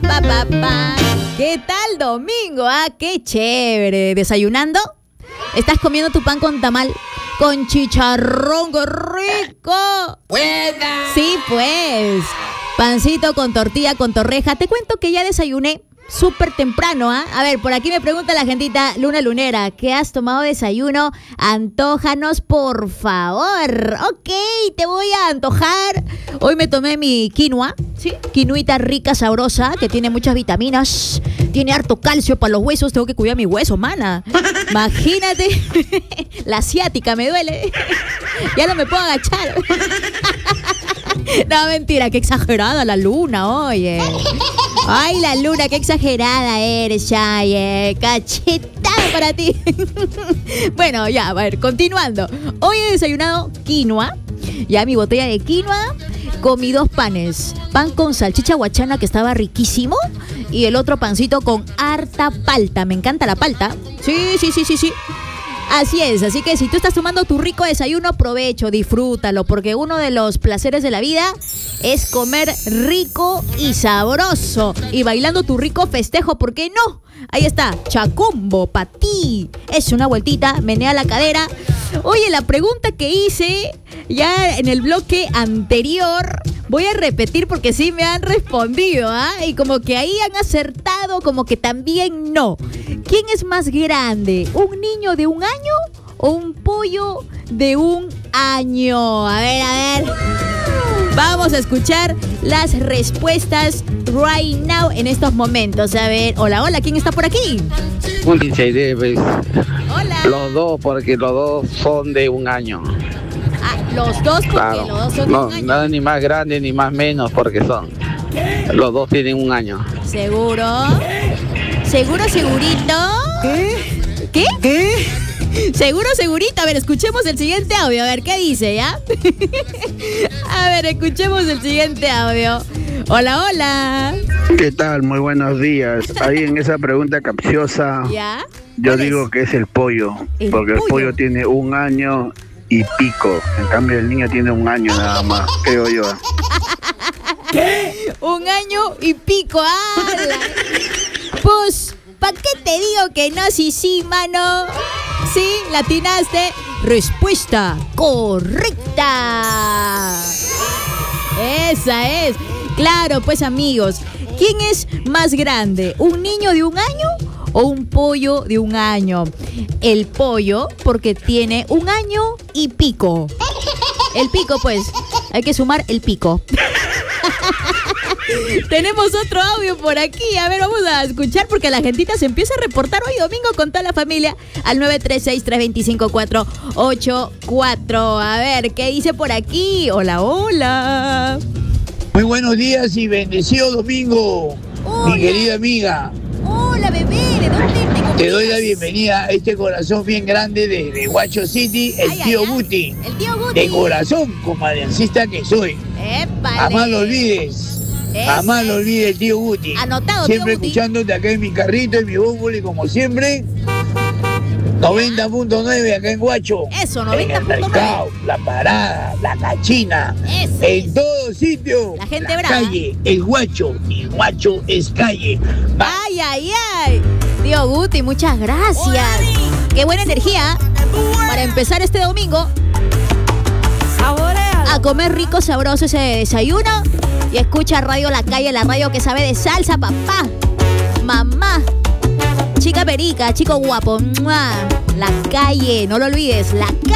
pa. ¿Qué tal domingo? Qué chévere. ¿Desayunando? ¿Estás comiendo tu pan con tamal? Con chicharrón, qué rico. ¡Buena! Sí, pues. Pancito con tortilla, con torreja. Te cuento que ya desayuné súper temprano, ¿ah? A ver, por aquí me pregunta la gentita Luna Lunera, ¿qué has tomado de desayuno? Antójanos, por favor. Ok, te voy a antojar. Hoy me tomé mi quinoa, ¿sí? Quinoita rica, sabrosa, que tiene muchas vitaminas. Tiene harto calcio para los huesos. Tengo que cuidar mi hueso, mana. Imagínate. La asiática me duele. Ya no me puedo agachar. No, mentira, qué exagerada la Luna, oye. Ay, la Luna, qué exagerada eres, Chaye. Cachetada para ti. Bueno, ya, a ver, continuando. Hoy he desayunado quinoa. Ya mi botella de quinoa. Comí 2 panes. Pan con salchicha guachana, que estaba riquísimo. Y el otro pancito con harta palta. Me encanta la palta. Sí. Así es, así que si tú estás tomando tu rico desayuno, aprovecho, disfrútalo, porque uno de los placeres de la vida es comer rico y sabroso. Y bailando tu rico festejo, ¿por qué no? Ahí está, Chacumbo, pa' ti. Es una vueltita, menea la cadera. Oye, la pregunta que hice ya en el bloque anterior, voy a repetir porque sí me han respondido, ¿ah? Y como que ahí han acertado, como que también no. ¿Quién es más grande? ¿Un niño de 1 año o un pollo de 1 año? A ver. Vamos a escuchar las respuestas right now en estos momentos. A ver, hola, ¿quién está por aquí? Un 16 pues. Hola. Los dos, porque los dos son de 1 año. Los dos porque Claro. los dos son de 1 año. Nada ni más grande ni más menos, porque son. Los dos tienen 1 año. ¿Seguro? ¿Segurito? ¿Qué? Segurito. A ver, escuchemos el siguiente audio. A ver, ¿qué dice, ya? A ver, escuchemos el siguiente audio. Hola. ¿Qué tal? Muy buenos días. Ahí en esa pregunta capciosa, ¿Ya? yo digo que es el pollo, porque el pollo tiene 1 año y pico. En cambio, el niño tiene 1 año nada más, creo yo. ¿Qué? 1 año y pico. ¡Hala! Pues, ¿pa' qué te digo que no? Sí, mano. Sí, la atinaste. Respuesta correcta. Esa es. Claro, pues, amigos. ¿Quién es más grande? ¿Un niño de 1 año o un pollo de 1 año? El pollo, porque tiene 1 año y pico. El pico, pues, hay que sumar el pico. Tenemos otro audio por aquí. A ver, vamos a escuchar porque la gentita se empieza a reportar hoy domingo con toda la familia al 936-325-484. A ver, ¿qué dice por aquí? Hola. Muy buenos días y bendecido domingo, Hola. mi querida amiga. Hola, bebé. ¿De dónde Te doy la bienvenida a este corazón bien grande de Huacho City, el tío Guti. El tío Guti. De corazón, como aliancista que soy. ¡Épale! Jamás lo olvides. Jamás lo olvides, tío Guti. Anotado, siempre tío Guti. escuchándote acá en mi carrito, en mi búmbuli, como siempre. 90.9 acá en Huacho. Eso, En el 90.9. mercado, la parada, la cachina. Eso. En todo sitio. La gente la brava. calle, el Huacho. Y Huacho es calle. Va. Ay. Tío Guti, muchas gracias. Qué buena energía para empezar este domingo. A comer rico, sabroso ese desayuno. Y escucha Radio La Calle, la radio que sabe de salsa, papá. Mamá. Chica perica, chico guapo. ¡Mua! La Calle, no lo olvides, La Calle.